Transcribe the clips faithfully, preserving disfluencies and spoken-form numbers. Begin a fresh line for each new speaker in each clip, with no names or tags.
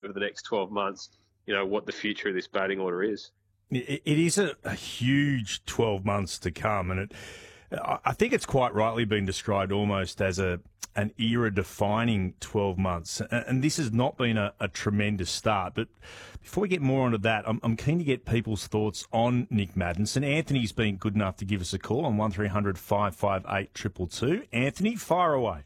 over the next twelve months, you know, what the future of this batting order is.
It, it is a, a huge twelve months to come, and it, I think it's quite rightly been described almost as a an era-defining twelve months. And, and this has not been a, a tremendous start. But before we get more onto that, I'm, I'm keen to get people's thoughts on Nick Maddinson. Anthony's been good enough to give us a call on one three hundred five five eight two two two. Anthony, fire away.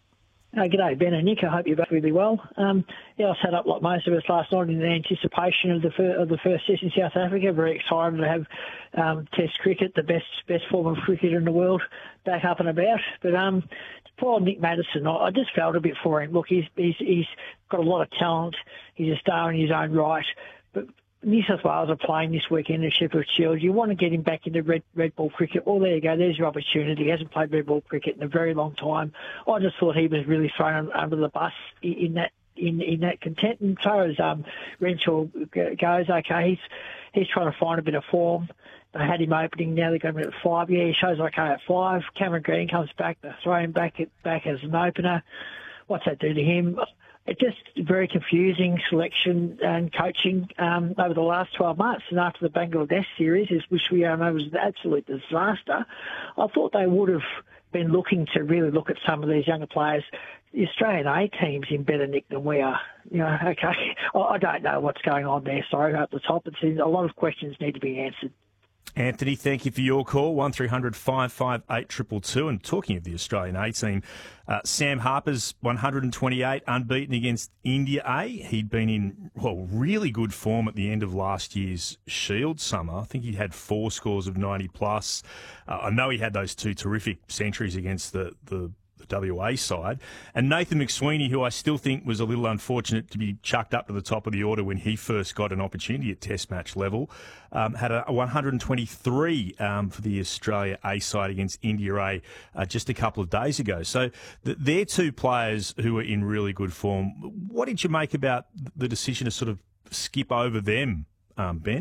Uh, g'day, Ben and Nick. I hope you're both really well. Um, yeah, I sat up like most of us last night in anticipation of the fir- of the first test in South Africa. Very excited to have um, Test cricket, the best best form of cricket in the world, back up and about. But um, poor Nick Maddinson, I, I just felt a bit for him. Look, he's, he's he's got a lot of talent. He's a star in his own right. But New South Wales are playing this weekend in Shepherd Shield. You want to get him back into red red ball cricket. Well, there you go. There's your opportunity. He hasn't played red ball cricket in a very long time. I just thought he was really thrown under the bus in that in, in that content. And as far as um, Renshaw goes, okay, he's he's trying to find a bit of form. They had him opening. Now they're going to be at five. Yeah, he shows okay at five. Cameron Green comes back. They throw him back at, back as an opener. What's that do to him? It's just very confusing selection and coaching um, over the last twelve months. And after the Bangladesh series, which we all know was an absolute disaster, I thought they would have been looking to really look at some of these younger players. The Australian A team's in better nick than we are. You know, okay, I don't know what's going on there. Sorry, at the top, it's a lot of questions need to be answered.
Anthony, thank you for your call, one three hundred five five eight two two two. And talking of the Australian A team, uh, Sam Harper's one hundred twenty-eight unbeaten against India A. He'd been in, well, really good form at the end of last year's Shield summer. I think he had four scores of ninety plus. Uh, I know he had those two terrific centuries against the, the the W A side. And Nathan McSweeney, who I still think was a little unfortunate to be chucked up to the top of the order when he first got an opportunity at Test match level, um, had a, a one hundred twenty-three um, for the Australia A side against India A uh, just a couple of days ago. So th- they're two players who are in really good form. What did you make about the decision to sort of skip over them, um, Ben?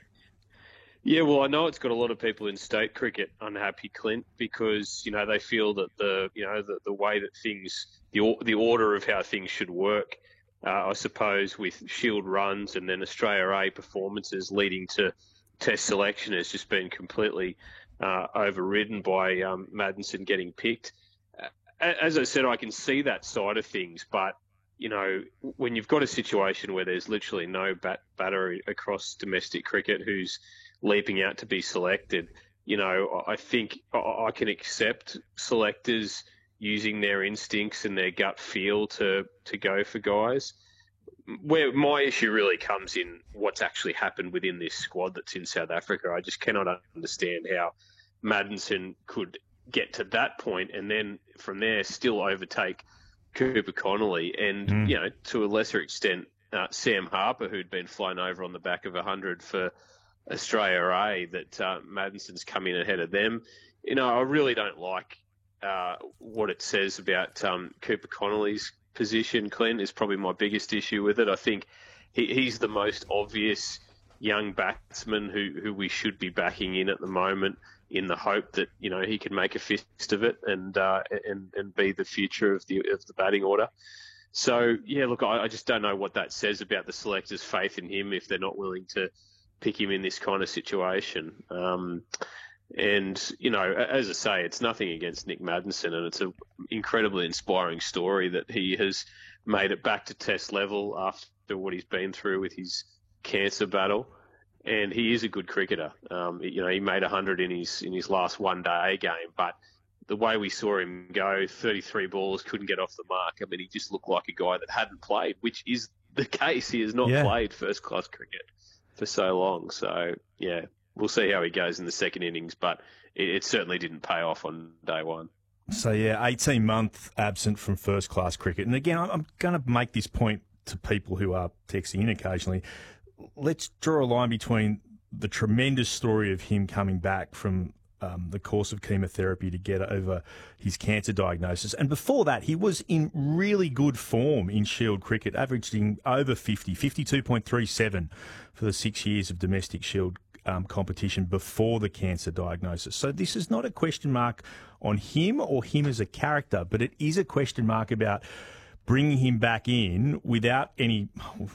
Yeah, well, I know it's got a lot of people in state cricket unhappy, Clint, because you know they feel that the you know the, the way that things the the order of how things should work, uh, I suppose, with Shield runs and then Australia A performances leading to Test selection has just been completely uh, overridden by um, Maddinson getting picked. As I said, I can see that side of things, but you know when you've got a situation where there's literally no bat batter across domestic cricket who's leaping out to be selected, you know, I think I can accept selectors using their instincts and their gut feel to, to go for guys. Where my issue really comes in what's actually happened within this squad that's in South Africa. I just cannot understand how Maddinson could get to that point and then from there still overtake Cooper Connolly and, mm. you know, to a lesser extent, uh, Sam Harper, who'd been flown over on the back of one hundred for Australia A, that uh, Maddinson's come in ahead of them. You know, I really don't like uh, what it says about um, Cooper Connolly's position. Clint is probably my biggest issue with it. I think he, he's the most obvious young batsman who, who we should be backing in at the moment in the hope that, you know, he can make a fist of it and uh, and, and be the future of the of the batting order. So, yeah, look, I, I just don't know what that says about the selectors' faith in him if they're not willing to pick him in this kind of situation. Um, and, you know, as I say, it's nothing against Nick Maddinson, and it's an incredibly inspiring story that he has made it back to Test level after what he's been through with his cancer battle. And he is a good cricketer. Um, you know, he made one hundred in his in his last one-day game, but the way we saw him go, thirty-three balls, couldn't get off the mark. I mean, he just looked like a guy that hadn't played, which is the case. He has not yeah. played first-class cricket for so long. So, yeah, we'll see how he goes in the second innings, but it, it certainly didn't pay off on day one.
So, yeah, eighteen-month absent from first-class cricket. And, again, I'm going to make this point to people who are texting in occasionally. Let's draw a line between the tremendous story of him coming back from um, the course of chemotherapy to get over his cancer diagnosis. And before that, he was in really good form in Shield cricket, averaging over fifty, fifty-two point three seven for the six years of domestic Shield um, competition before the cancer diagnosis. So this is not a question mark on him or him as a character, but it is a question mark about bringing him back in without any,